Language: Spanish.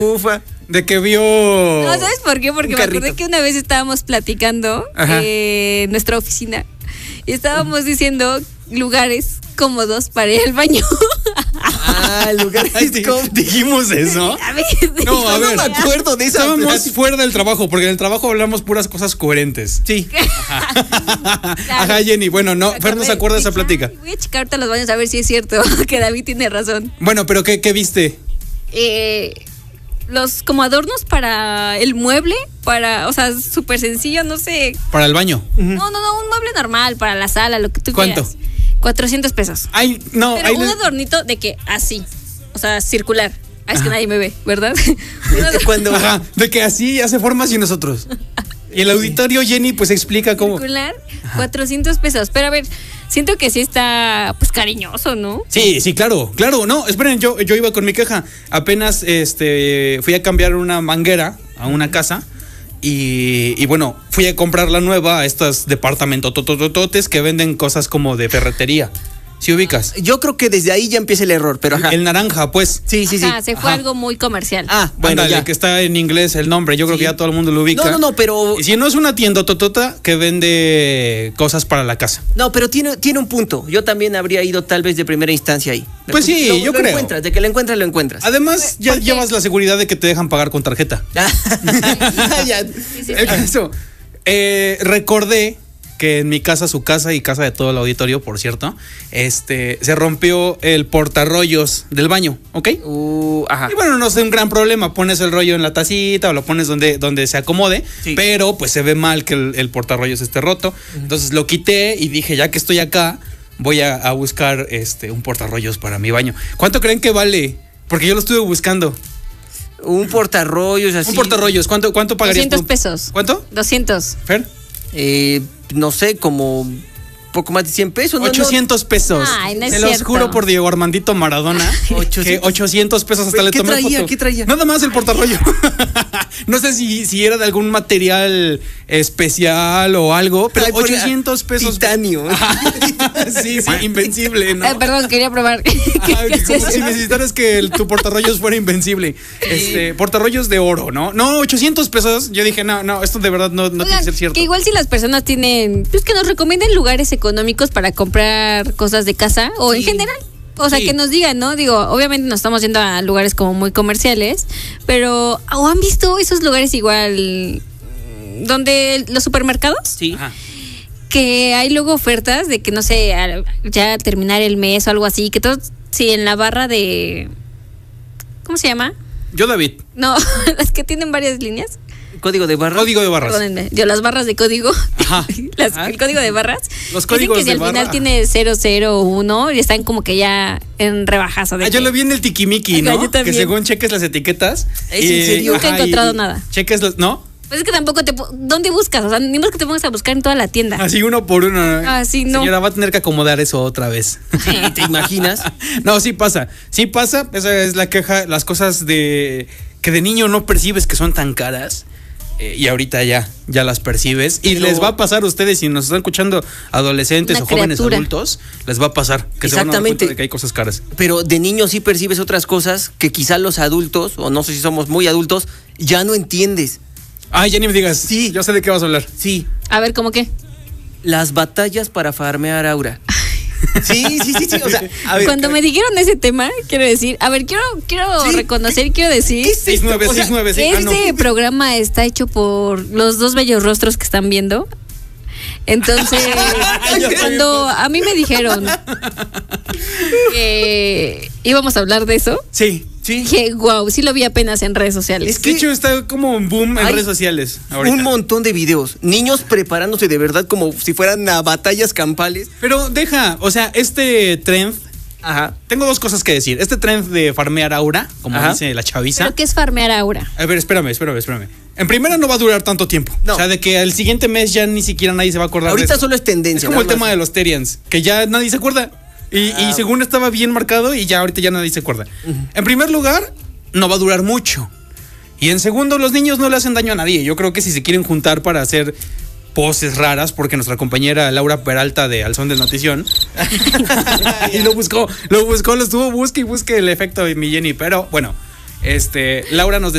Ufa. De que vio... No, ¿sabes por qué? Porque me acordé carrito. que una vez estábamos platicando en nuestra oficina y estábamos diciendo lugares cómodos para ir al baño. Lugares Dijimos eso. No, a ver. No me acuerdo de esa. Estábamos fuera del trabajo, porque en el trabajo hablamos puras cosas coherentes. Sí. Ajá, Jenny. Bueno, no, Fer no se acuerda de esa plática. Voy a checar ahorita los baños a ver si es cierto que David tiene razón. Bueno, pero ¿qué viste? Los como adornos para el mueble, o sea, súper sencillo, no sé. Para el baño. No, un mueble normal para la sala, lo que tú ¿Cuánto? quieras. 400 pesos. Ay, no. Pero un adornito de que así, o sea, circular. Es que nadie me ve, ¿verdad? Cuando Ajá, de que así hace formas y nosotros. Y el auditorio, Jenny, pues explica cómo. Circular, 400 pesos. Pero a ver, siento que sí está, pues, cariñoso, ¿no? Sí, claro. No, esperen, yo iba con mi queja. Apenas fui a cambiar una manguera a una casa. Y bueno, fui a comprar la nueva a estos departamentos totototes que venden cosas como de ferretería. ¿Sí ubicas? yo creo que desde ahí ya empieza el error, pero ajá. El naranja, pues. Sí. Ajá, se fue Ajá. algo muy comercial. Bueno, Ándale, ya. que está en inglés el nombre. Yo creo que ya todo el mundo lo ubica. No, pero Y si no es una tienda totota que vende cosas para la casa. no, pero tiene un punto. Yo también habría ido tal vez de primera instancia ahí. Pues sí, yo lo creo. Encuentras, de que lo encuentras. Además, ya ¿por qué? llevas la seguridad de que te dejan pagar con tarjeta. Ya. Sí, El caso, recordé que en mi casa, su casa y casa de todo el auditorio, por cierto, se rompió el portarrollos del baño, ¿ok? Ajá. Y bueno, no es un gran problema, pones el rollo en la tacita o lo pones donde se acomode, Sí. pero pues se ve mal que el portarrollos esté roto. Entonces lo quité y dije, ya que estoy acá, voy a buscar un portarrollos para mi baño. ¿Cuánto creen que vale? Porque yo lo estuve buscando. Un portarrollos así. Un portarrollos, ¿cuánto pagarías? 200 pesos. ¿Cuánto? 200. ¿Fer? No sé, como poco más de 100 pesos. ¿no? 800 pesos. Ay, no es Se los cierto. juro por Diego Armandito Maradona. 800. 800 pesos hasta le ¿Qué tomé traía? foto. ¿Qué traía? Nada más el portarrollo. No sé si era de algún material especial o algo, pero Ay, 800 pesos. Titanio. Sí, invencible, ¿no? Perdón, quería probar. Ah, como si necesitaras que tu portarrollos fuera invencible. Portarrollos de oro, ¿no? No, 800 pesos. Yo dije, no, esto de verdad no tiene que ser cierto. Que igual si las personas tienen, pues que nos recomienden lugares económicos para comprar cosas de casa o en general. O sea, Sí. que nos digan, ¿no? Digo, obviamente nos estamos yendo a lugares como muy comerciales, pero ¿o han visto esos lugares igual donde los supermercados? Sí. Ajá. Que hay luego ofertas de que, no sé, ya al terminar el mes o algo así, que todos, sí, en la barra de... ¿Cómo se llama? Yo, David. No, las que tienen varias líneas. Código de barra. Código de barras. Perdónenme, yo las barras de código. Ajá. El código de barras. Los Dicen códigos que si de al barra. final tiene 001 y están como que ya en rebajazo. De Yo que- lo vi en el Tikimiki, Ajá, ¿no? yo también. Que según cheques las etiquetas. ¿Es en serio? Nunca he encontrado nada. Cheques los. ¿No? Pues es que tampoco ¿dónde buscas? O sea, ni más que te pongas a buscar en toda la tienda. Así uno por uno. Ah, sí, no. Señora, va a tener que acomodar eso otra vez. Sí, ¿te imaginas? No, sí pasa. Esa es la queja. Las cosas que de niño no percibes que son tan caras. Y ahorita ya las percibes. Y Pero- les va a pasar a ustedes, si nos están escuchando adolescentes Una o jóvenes criatura. adultos, les va a pasar que se van a dar Exactamente. cuenta de que hay cosas caras. Pero de niño sí percibes otras cosas que quizá los adultos, o no sé si somos muy adultos, ya no entiendes. Ay, ya ni me digas. Sí. Yo sé de qué vas a hablar. Sí, A ver, ¿cómo qué? las batallas para farmear aura. Sí. O sea, a ver. Cuando me dijeron ese tema, quiero decir, a ver, quiero Sí. reconocer y quiero decir ¿Qué es esto? 69, O sea, 69, sí. que Ah, no. este programa está hecho por los dos bellos rostros que están viendo. Entonces, cuando a mí me dijeron que íbamos a hablar de eso, Sí. dije, wow, sí lo vi apenas en redes sociales. Es que- De hecho, está como un boom en Hay redes sociales ahorita. un montón de videos. Niños preparándose de verdad como si fueran a batallas campales. Pero deja, o sea, este trend. Ajá. Tengo dos cosas que decir. Este trend de farmear aura, como Ajá. dice la chaviza. ¿Pero qué es farmear aura? A ver, espérame. En primera no va a durar tanto tiempo. No. O sea, de que al siguiente mes ya ni siquiera nadie se va a acordar de Ahorita esto. solo es tendencia. Es como el nada tema más. de los Terians, que ya nadie se acuerda. Y según estaba bien marcado y ya ahorita ya nadie se acuerda. En primer lugar, no va a durar mucho. Y en segundo, los niños no le hacen daño a nadie. Yo creo que si se quieren juntar para hacer poses raras, porque nuestra compañera Laura Peralta de Al Son del Notición y lo estuvo busque y busque el efecto de mi Jenny. Pero bueno, Laura nos